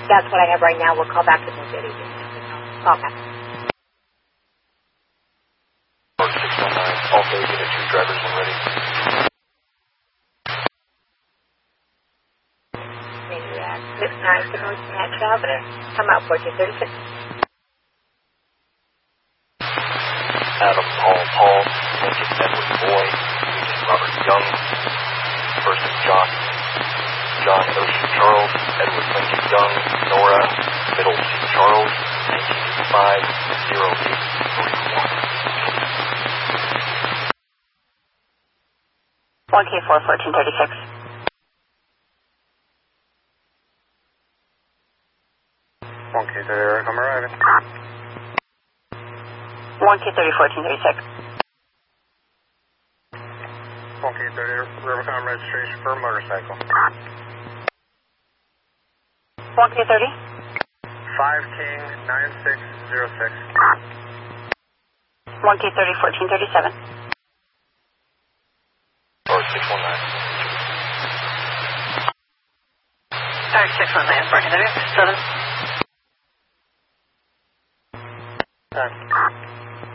That's what I have right now. We'll call back to the city. Call back. 619, also unit 2 drivers when ready. Maybe 6-9 to North Matt Traveler. Come out 1436. Adam, Paul, Lincoln, Edward, Boy, Lincoln, Robert Young, person John, Ocean, Charles, Edward, Lincoln, Young, Nora, Middle, Charles, 1985-0831. 1K4, 1436. 1K30, I'm arriving. 1K30, 1436. 1K30, Rivercom registration for a motorcycle. 1K30. 5 King 9606. 1K30, 1437. Or 619. Sorry, 619, 1437. 7. Time.